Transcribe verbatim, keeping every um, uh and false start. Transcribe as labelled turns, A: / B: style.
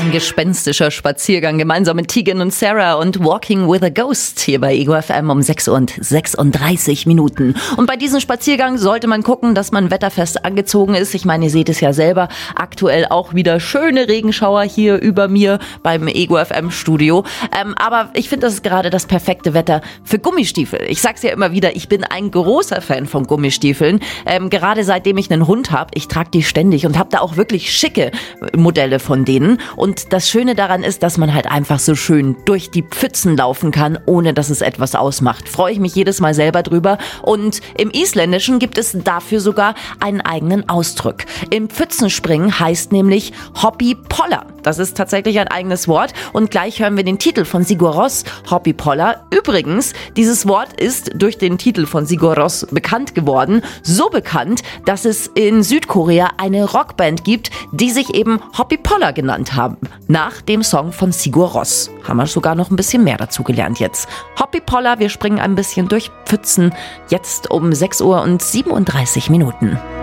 A: Ein gespenstischer Spaziergang gemeinsam mit Tegan und Sarah und Walking with a Ghost hier bei Ego F M um sechs Uhr und sechsunddreißig Minuten. Und bei diesem Spaziergang sollte man gucken, dass man wetterfest angezogen ist. Ich meine, ihr seht es ja selber, aktuell auch wieder schöne Regenschauer hier über mir beim Ego F M Studio. Ähm, aber ich finde, das ist gerade das perfekte Wetter für Gummistiefel. Ich sag's ja immer wieder, ich bin ein großer Fan von Gummistiefeln. Ähm, gerade seitdem ich einen Hund habe, ich trage die ständig und habe da auch wirklich schicke Modelle von denen. Und das Schöne daran ist, dass man halt einfach so schön durch die Pfützen laufen kann, ohne dass es etwas ausmacht. Freue ich mich jedes Mal selber drüber. Und im Isländischen gibt es dafür sogar einen eigenen Ausdruck. Im Pfützenspringen heißt nämlich Hoppípolla. Das ist tatsächlich ein eigenes Wort. Und gleich hören wir den Titel von Sigur Rós, Hoppípolla. Übrigens, dieses Wort ist durch den Titel von Sigur Rós bekannt geworden. So bekannt, dass es in Südkorea eine Rockband gibt, die sich eben Hoppípolla genannt haben. Nach dem Song von Sigur Rós. Haben wir sogar noch ein bisschen mehr dazu gelernt jetzt. Hoppípolla, wir springen ein bisschen durch Pfützen. Jetzt um sechs Uhr und siebenunddreißig Minuten.